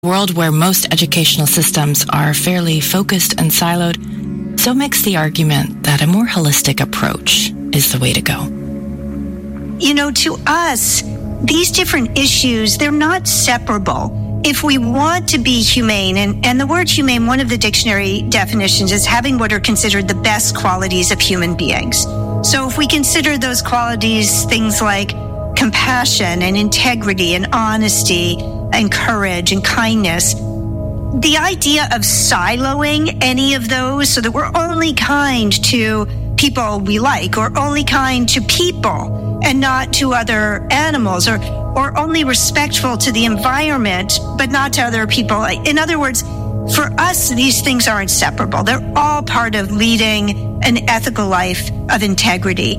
world where most educational systems are fairly focused and siloed, so makes the argument that a more holistic approach is the way to go. You know, to us, these different issues, they're not separable. If we want to be humane, and the word humane, one of the dictionary definitions is having what are considered the best qualities of human beings. So if we consider those qualities things like compassion and integrity and honesty and courage and kindness, the idea of siloing any of those so that we're only kind to people we like, or only kind to people and not to other animals, or only respectful to the environment but not to other people. In other words, for us, these things are inseparable. They're all part of leading an ethical life of integrity.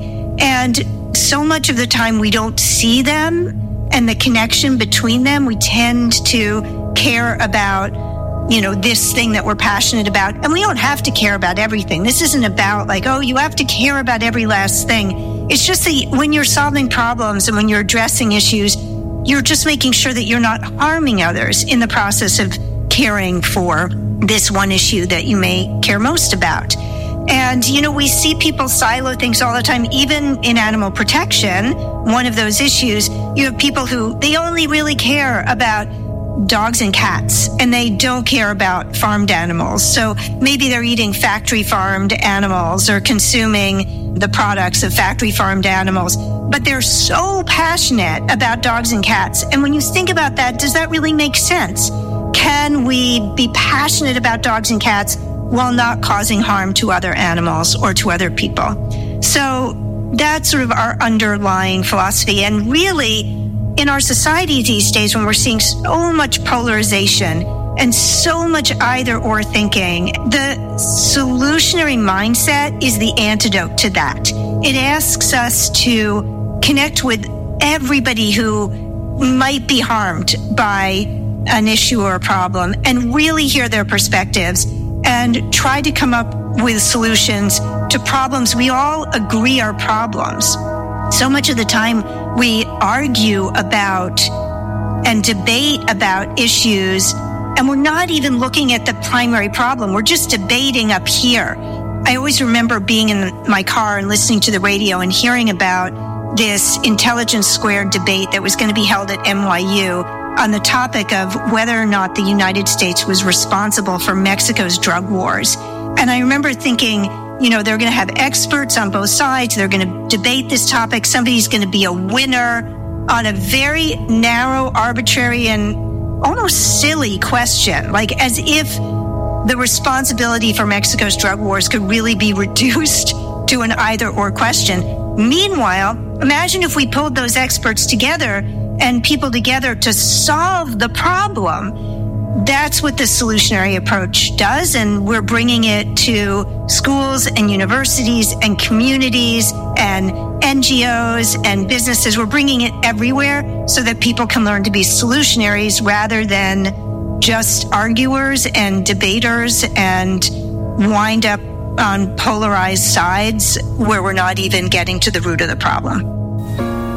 And so much of the time we don't see them and the connection between them. We tend to care about, you know, this thing that we're passionate about. And we don't have to care about everything. This isn't about like, oh, you have to care about every last thing. It's just that when you're solving problems and when you're addressing issues, you're just making sure that you're not harming others in the process of caring for this one issue that you may care most about. And, you know, we see people silo things all the time, even in animal protection. One of those issues, you have people who, they only really care about dogs and cats, and they don't care about farmed animals. So maybe they're eating factory farmed animals or consuming the products of factory farmed animals, but they're so passionate about dogs and cats. And when you think about that, does that really make sense? Can we be passionate about dogs and cats while not causing harm to other animals or to other people? So that's sort of our underlying philosophy. And really, in our society these days, when we're seeing so much polarization and so much either-or thinking, the solutionary mindset is the antidote to that. It asks us to connect with everybody who might be harmed by an issue or a problem and really hear their perspectives and try to come up with solutions to problems we all agree are problems. So much of the time we argue about and debate about issues, and we're not even looking at the primary problem. We're just debating up here. I always remember being in my car and listening to the radio and hearing about this Intelligence Squared debate that was going to be held at NYU on the topic of whether or not the United States was responsible for Mexico's drug wars. And I remember thinking, you know, they're going to have experts on both sides. They're going to debate this topic. Somebody's going to be a winner on a very narrow, arbitrary, and almost silly question, like as if the responsibility for Mexico's drug wars could really be reduced to an either-or question. Meanwhile, imagine if we pulled those experts together and people together to solve the problem. That's what the solutionary approach does, and we're bringing it to schools and universities and communities and NGOs and businesses. We're bringing it everywhere so that people can learn to be solutionaries rather than just arguers and debaters and wind up on polarized sides where we're not even getting to the root of the problem.